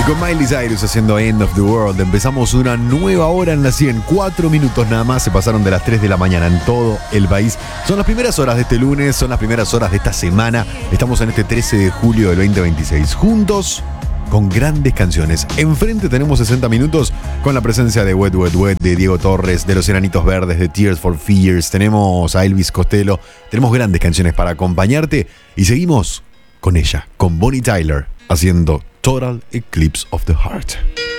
Con Miley Cyrus haciendo End of the World, empezamos una nueva hora en la 100. 4 minutos nada más se pasaron de las 3 de la mañana en todo el país. Son las primeras horas de este lunes, son las primeras horas de esta semana. Estamos en este 13 de julio del 2026, juntos con grandes canciones. Enfrente tenemos 60 minutos con la presencia de Wet Wet Wet, de Diego Torres, de Los Enanitos Verdes, de Tears for Fears. Tenemos a Elvis Costello. Tenemos grandes canciones para acompañarte. Y seguimos con ella, con Bonnie Tyler, haciendo Total Eclipse of the Heart.